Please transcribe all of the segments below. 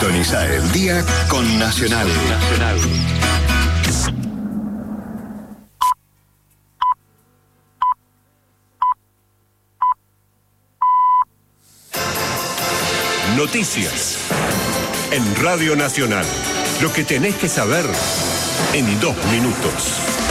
Sintoniza el día con Nacional. Noticias en Radio Nacional. Lo que tenés que saber en 2 minutos.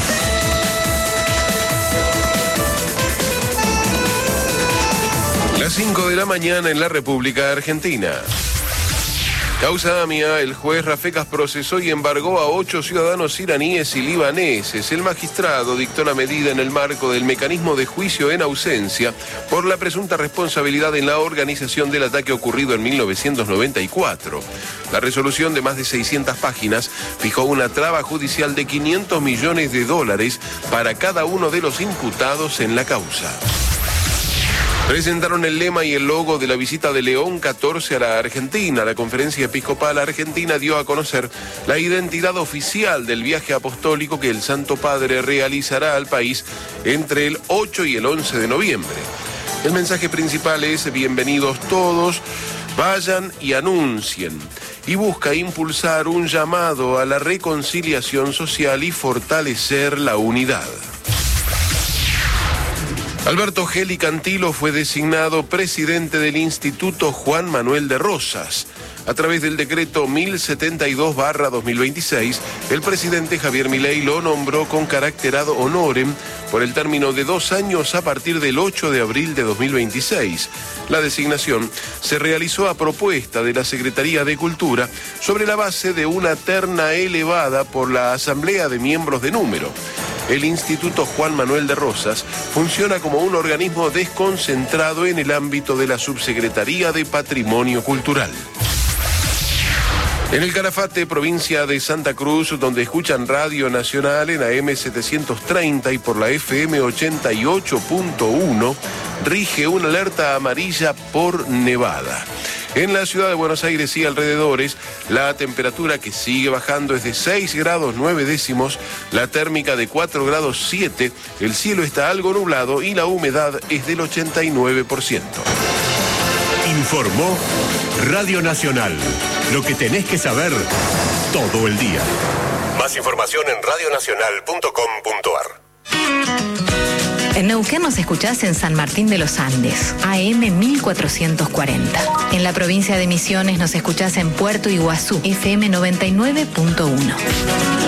Las 5 de la mañana en la República Argentina. Causa AMIA, el juez Rafecas procesó y embargó a 8 ciudadanos iraníes y libaneses. El magistrado dictó la medida en el marco del mecanismo de juicio en ausencia por la presunta responsabilidad en la organización del ataque ocurrido en 1994. La resolución de más de 600 páginas fijó una traba judicial de $500 millones para cada uno de los imputados en la causa. Presentaron el lema y el logo de la visita de León XIV a la Argentina. La Conferencia Episcopal Argentina dio a conocer la identidad oficial del viaje apostólico que el Santo Padre realizará al país entre el 8 y el 11 de noviembre. El mensaje principal es: bienvenidos todos, vayan y anuncien. Y busca impulsar un llamado a la reconciliación social y fortalecer la unidad. Alberto Geli Cantilo fue designado presidente del Instituto Juan Manuel de Rosas. A través del decreto 1072/2026, el presidente Javier Milei lo nombró con carácter ad honorem por el término de 2 años a partir del 8 de abril de 2026. La designación se realizó a propuesta de la Secretaría de Cultura sobre la base de una terna elevada por la Asamblea de Miembros de Número. El Instituto Juan Manuel de Rosas funciona como un organismo desconcentrado en el ámbito de la Subsecretaría de Patrimonio Cultural. En el Calafate, provincia de Santa Cruz, donde escuchan Radio Nacional en AM 730 y por la FM 88.1, rige una alerta amarilla por nevada. En la ciudad de Buenos Aires y alrededores, la temperatura que sigue bajando es de 6 grados 9 décimos, la térmica de 4 grados 7, el cielo está algo nublado y la humedad es del 89%. Informó Radio Nacional. Lo que tenés que saber todo el día. Más información en radionacional.com.ar. En Neuquén nos escuchás en San Martín de los Andes, AM 1440. En la provincia de Misiones nos escuchás en Puerto Iguazú, FM 99.1.